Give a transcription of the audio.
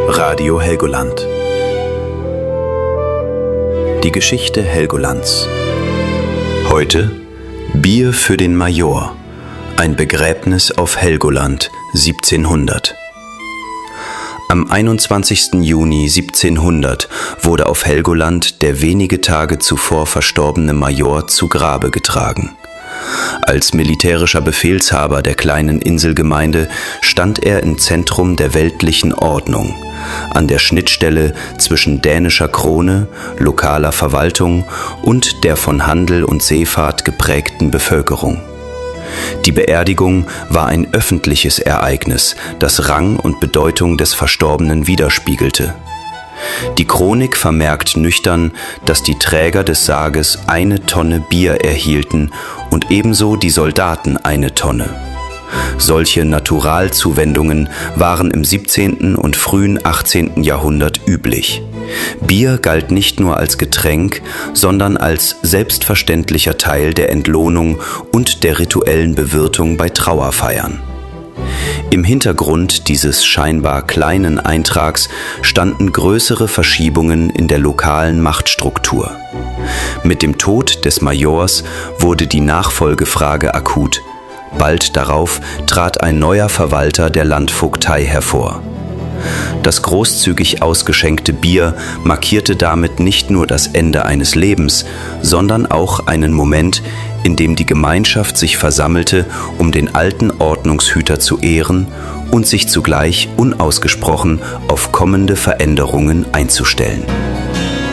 Radio Helgoland. Die Geschichte Helgolands. Heute Bier für den Major. Ein Begräbnis auf Helgoland 1700. Am 21. Juni 1700 wurde auf Helgoland der wenige Tage zuvor verstorbene Major zu Grabe getragen. Als militärischer Befehlshaber der kleinen Inselgemeinde stand er im Zentrum der weltlichen Ordnung, an der Schnittstelle zwischen dänischer Krone, lokaler Verwaltung und der von Handel und Seefahrt geprägten Bevölkerung. Die Beerdigung war ein öffentliches Ereignis, das Rang und Bedeutung des Verstorbenen widerspiegelte. Die Chronik vermerkt nüchtern, dass die Träger des Sarges 1 Tonne Bier erhielten und ebenso die Soldaten 1 Tonne. Solche Naturalzuwendungen waren im 17. und frühen 18. Jahrhundert üblich. Bier galt nicht nur als Getränk, sondern als selbstverständlicher Teil der Entlohnung und der rituellen Bewirtung bei Trauerfeiern. Im Hintergrund dieses scheinbar kleinen Eintrags standen größere Verschiebungen in der lokalen Machtstruktur. Mit dem Tod des Majors wurde die Nachfolgefrage akut. Bald darauf trat ein neuer Verwalter der Landvogtei hervor. Das großzügig ausgeschenkte Bier markierte damit nicht nur das Ende eines Lebens, sondern auch einen Moment, in dem die Gemeinschaft sich versammelte, um den alten Ordnungshüter zu ehren und sich zugleich unausgesprochen auf kommende Veränderungen einzustellen.